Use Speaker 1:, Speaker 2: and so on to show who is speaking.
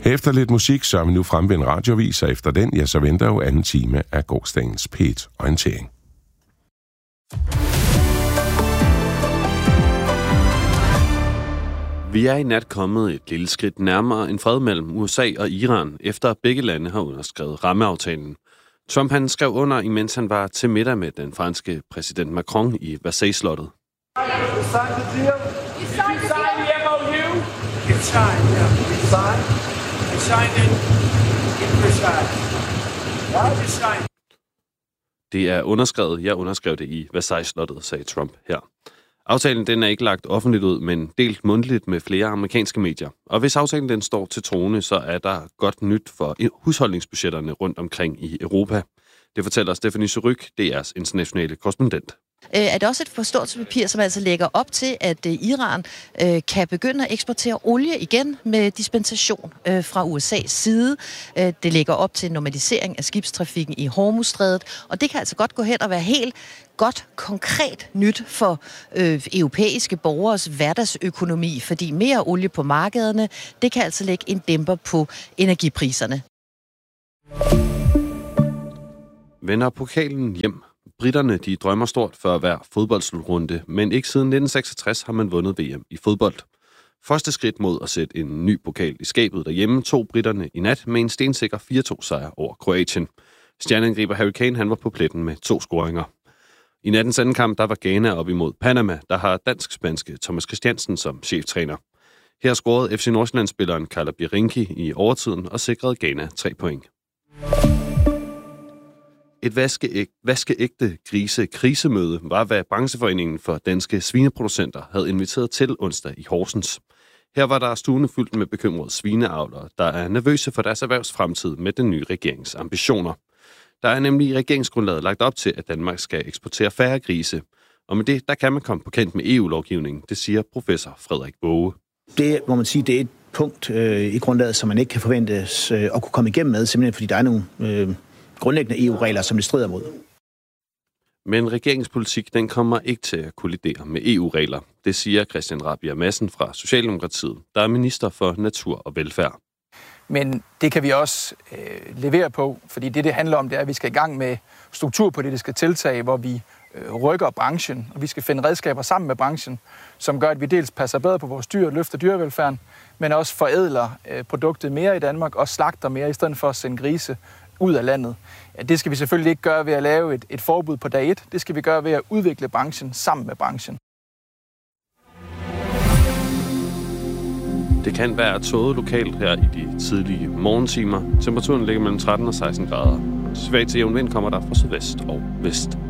Speaker 1: Efter lidt musik, så er vi nu fremme ved en radiovis, og efter den, ja, så venter jo anden time af gårsdagens P1-orientering.
Speaker 2: Vi er i nat kommet et lille skridt nærmere en fred mellem USA og Iran, efter begge lande har underskrevet rammeaftalen. Trump han skrev under, imens han var til middag med den franske præsident Macron i Versailles-slottet. Det er underskrevet. Jeg underskrev det i Versailles-slottet, sagde Trump her. Aftalen den er ikke lagt offentligt ud, men delt mundtligt med flere amerikanske medier. Og hvis aftalen den står til troende, så er der godt nyt for husholdningsbudgetterne rundt omkring i Europa. Det fortæller Stephanie Suryk, DR's internationale korrespondent.
Speaker 3: Er det også et forståelsespapir, som altså lægger op til, at Iran kan begynde at eksportere olie igen med dispensation fra USA's side. Det lægger op til en normalisering af skibstrafikken i Hormuzstrædet, og det kan altså godt gå hen og være helt godt konkret nyt for europæiske borgeres hverdagsøkonomi, fordi mere olie på markederne, det kan altså lægge en dæmper på energipriserne.
Speaker 2: Vender pokalen hjem. Britterne de drømmer stort for hver fodboldslutrunde, men ikke siden 1966 har man vundet VM i fodbold. Første skridt mod at sætte en ny pokal i skabet derhjemme tog britterne i nat med en stensikker 4-2-sejr over Kroatien. Stjerneangriber Harry Kane han var på pletten med 2 scoringer. I nattens anden kamp der var Ghana op imod Panama, der har dansk-spanske Thomas Christiansen som cheftræner. Her scorede FC Nordsjælland-spilleren Carla Birinki i overtiden og sikrede Ghana 3 point. Et vaskeægte krisemøde var, hvad brancheforeningen for danske svineproducenter havde inviteret til onsdag i Horsens. Her var der stuende fyldt med bekymrede svineavlere, der er nervøse for deres erhvervsfremtid med den nye regerings ambitioner. Der er nemlig i regeringsgrundlaget lagt op til, at Danmark skal eksportere færre grise. Og med det, der kan man komme på kant med EU-lovgivningen, det siger professor Frederik Våge.
Speaker 4: Det må man sige, det er et punkt i grundlaget, som man ikke kan forventes at kunne komme igennem med, simpelthen fordi der er nogle grundlæggende EU-regler, som det strider mod.
Speaker 2: Men regeringspolitik, den kommer ikke til at kollidere med EU-regler. Det siger Christian Rabjerg Madsen fra Socialdemokratiet, der er minister for natur og velfærd.
Speaker 5: Men det kan vi også levere på, fordi det handler om, det er, at vi skal i gang med strukturpolitiske tiltag, hvor vi rykker branchen, og vi skal finde redskaber sammen med branchen, som gør, at vi dels passer bedre på vores dyr, løfter dyrevelfærden, men også forædler produktet mere i Danmark og slagter mere, i stedet for at sende grise ud af landet. Det skal vi selvfølgelig ikke gøre ved at lave et forbud på dag 1. Det skal vi gøre ved at udvikle branchen sammen med branchen.
Speaker 2: Det kan være tåget lokalt her i de tidlige morgentimer. Temperaturen ligger mellem 13 og 16 grader. Svag til jævn vind kommer der fra sydvest og vest.